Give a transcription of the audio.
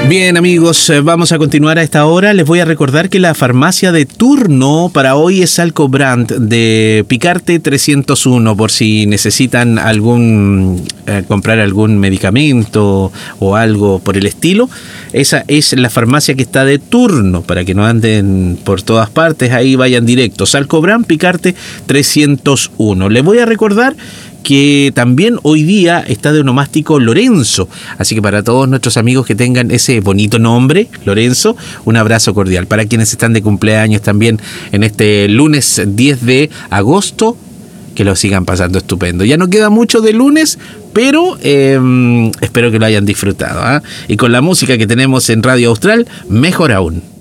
Bien, amigos, vamos a continuar a esta hora. Les voy a recordar que la farmacia de turno para hoy es Alcobrand de Picarte 301, por si necesitan comprar algún medicamento o algo por el estilo. Esa es la farmacia que está de turno, para que no anden por todas partes, ahí vayan directos. Alcobrand, Picarte 301. Les voy a recordar que también hoy día está de onomástico Lorenzo, así que para todos nuestros amigos que tengan ese bonito nombre, Lorenzo, un abrazo cordial. Para quienes están de cumpleaños también en este lunes 10 de agosto, que lo sigan pasando estupendo. Ya no queda mucho de lunes, pero espero que lo hayan disfrutado, ¿eh? Y con la música que tenemos en Radio Austral, mejor aún.